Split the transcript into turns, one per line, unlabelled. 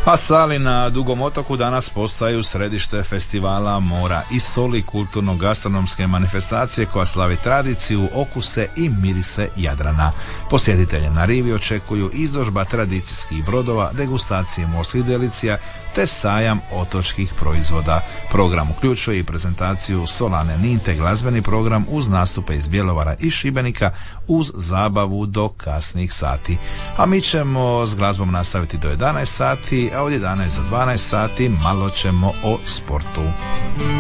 A Sali na Dugom otoku danas postaju središte festivala Mora i soli, kulturno-gastronomske manifestacije koja slavi tradiciju, okuse i mirise Jadrana. Posjetitelje na rivi očekuju izložba tradicijskih brodova, degustacije morskih delicija te sajam otočkih proizvoda. Program uključuje i prezentaciju Solane Ninte, glazbeni program uz nastupe iz Bjelovara i Šibenika uz zabavu do kasnih sati. A mi ćemo s glazbom nastaviti do 11 sati, a od 11 do 12 sati malo ćemo o sportu.